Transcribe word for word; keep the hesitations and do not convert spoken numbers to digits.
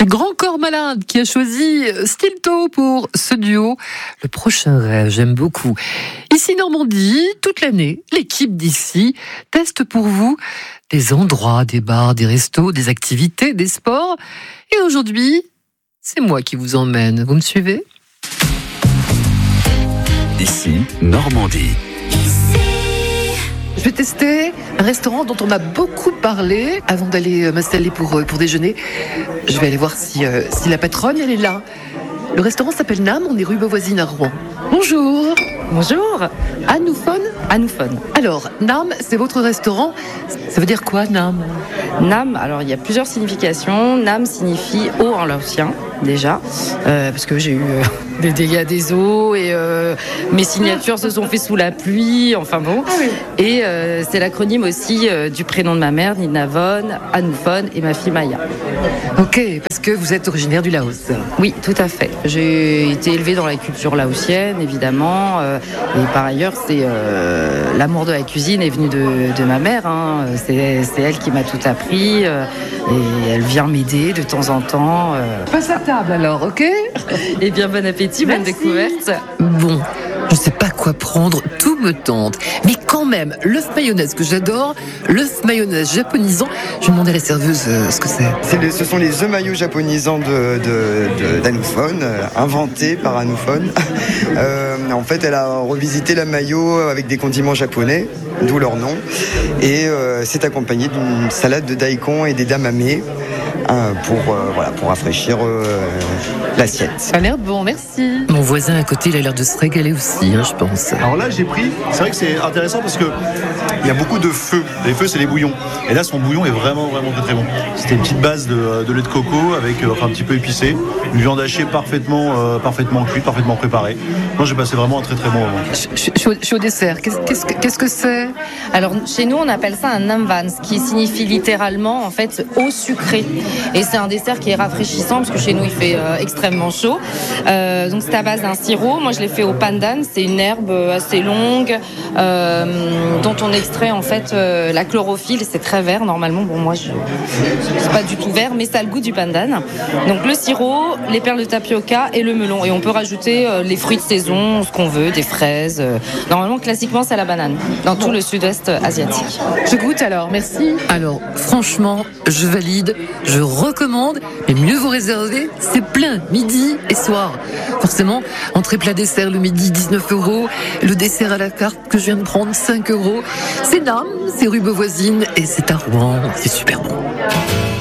C'est Grand Corps Malade qui a choisi Stilto pour ce duo. Le prochain rêve, j'aime beaucoup. Ici Normandie, toute l'année, l'équipe d'ici teste pour vous des endroits, des bars, des restos, des activités, des sports. Et aujourd'hui, c'est moi qui vous emmène. Vous me suivez ? Ici Normandie. Je vais tester un restaurant dont on a beaucoup parlé avant d'aller m'installer pour, pour déjeuner. Je vais aller voir si, euh, si la patronne, elle est là. Le restaurant s'appelle Nam, on est rue Beauvoisine à Rouen. Bonjour. Bonjour. Anoufone ? Anoufone. Alors, Nam, c'est votre restaurant. Ça veut dire quoi, Nam ? Nam, alors il y a plusieurs significations. Nam signifie eau en laotien, déjà, euh, parce que j'ai eu euh, des dégâts des eaux et euh, mes signatures se sont faites sous la pluie, enfin bon. Ah oui. Et euh, c'est l'acronyme aussi euh, du prénom de ma mère, Nina Von, Anoufone et ma fille Maya. Ok, parce que vous êtes originaire du Laos. Oui, tout à fait. J'ai été élevée dans la culture laotienne, évidemment, euh, et par ailleurs, c'est euh, l'amour de la cuisine est venu de, de ma mère. Hein. C'est, c'est elle qui m'a tout appris euh, et elle vient m'aider de temps en temps. Euh. Passe à table alors, ok ? Eh bien, bon appétit, bonne Merci. découverte. Bon, je sais pas quoi prendre, tout me tente. Mais quand même, l'œuf mayonnaise que j'adore, l'œuf mayonnaise japonisant, je vais demander à la serveuse euh, ce que c'est. C'est le- ce sont les œufs mayo japonisants de, de, de- d'Anoufone, euh, inventés par Anoufone. Euh, en fait, elle a revisité la mayo avec des condiments japonais, d'où leur nom. Et euh, c'est accompagné d'une salade de daikon et des damamés euh, pour, euh, voilà, pour rafraîchir euh, l'assiette. Ça a l'air bon, merci. Mon voisin à côté, il a l'air de se régaler aussi, hein, je pense. Alors là, j'ai pris, c'est vrai que c'est intéressant parce que il y a beaucoup de feux. Les feux, c'est les bouillons. Et là, son bouillon est vraiment, vraiment très, très bon. C'était une petite base de, de lait de coco avec, euh, enfin, un petit peu épicé, une viande hachée parfaitement, euh, parfaitement cuite, parfaitement préparée. Moi, j'ai passé vraiment un très, très bon moment. Je, je- je suis au- je suis au dessert. Qu'est-ce, qu'est-ce que, qu'est-ce que c'est ? Alors, chez nous, on appelle ça un namvan, ce qui signifie littéralement, en fait, eau sucrée. Et c'est un dessert qui est rafraîchissant, parce que chez nous, il fait euh, extrêmement chaud. Euh, donc, c'est à base d'un sirop. Moi, je l'ai fait au pandan. C'est une herbe assez longue, euh, dont on extrait, en fait, euh, la chlorophylle. C'est très vert, normalement. Bon, moi, je... c'est pas du tout vert, mais ça a le goût du pandan. Donc, le sirop, les perles de tapioca et le melon. Et on peut rajouter euh, les fruits de saison, ce qu'on veut, des fraises. euh. Normalement, classiquement, c'est la banane, dans tout le sud-est asiatique. Je goûte alors, merci. Alors, franchement, je valide, je recommande, mais mieux vous réserver, c'est plein, midi et soir. Forcément, entrée plat dessert le midi, dix-neuf euros, le dessert à la carte que je viens de prendre, cinq euros. C'est Nam, c'est rue Beauvoisine et c'est à Rouen, c'est super bon.